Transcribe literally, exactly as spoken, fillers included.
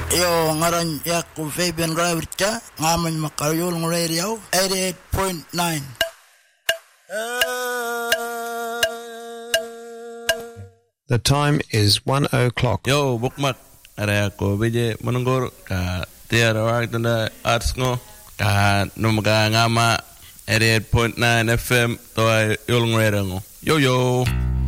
Yo ngaran yaku Fabian Gravica ngaman makarayul ng radio eighty-eight point nine. The time is one o'clock. Yo, bukmak. Ada ako bije menunggur ka tiara wak tanda arts ngo ka numaga ngama eighty-eight point nine F M toy yulong radio ngo. Yo yo.